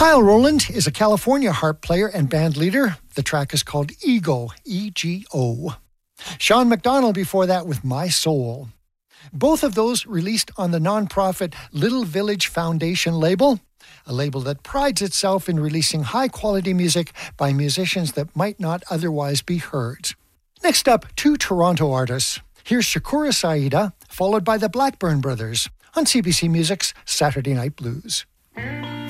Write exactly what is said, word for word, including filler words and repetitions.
Kyle Rowland is a California harp player and band leader. The track is called Ego, E G O. Sean McDonald before that with My Soul. Both of those released on the nonprofit Little Village Foundation label, a label that prides itself in releasing high-quality music by musicians that might not otherwise be heard. Next up, two Toronto artists. Here's Shakura Saida, followed by the Blackburn Brothers on C B C Music's Saturday Night Blues.